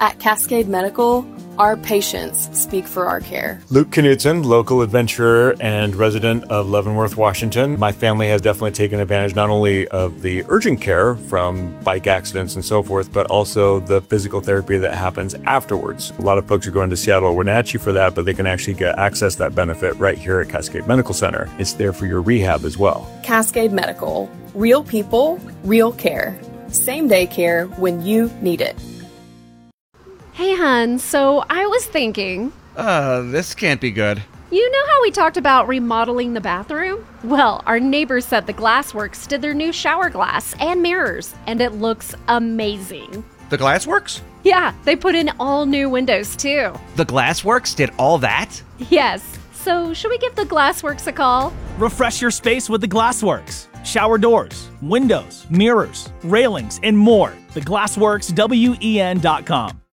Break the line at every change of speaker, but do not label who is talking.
At Cascade Medical, our patients speak for our care.
Luke Knudsen, local adventurer and resident of Leavenworth, Washington. My family has definitely taken advantage not only of the urgent care from bike accidents and so forth, but also the physical therapy that happens afterwards. A lot of folks are going to Seattle or Wenatchee for that, but they can actually access that benefit right here at Cascade Medical Center. It's there for your rehab as well.
Cascade Medical. Real people, real care. Same day care when you need it.
Hey, hon, so I was thinking...
This can't be good.
You know how we talked about remodeling the bathroom? Well, our neighbors at the Glassworks did their new shower glass and mirrors, and it looks amazing.
The Glassworks?
Yeah, they put in all new windows, too.
The Glassworks did all that?
Yes. So, should we give the Glassworks a call?
Refresh your space with the Glassworks. Shower doors, windows, mirrors, railings, and more. The Glassworks, WEN.com.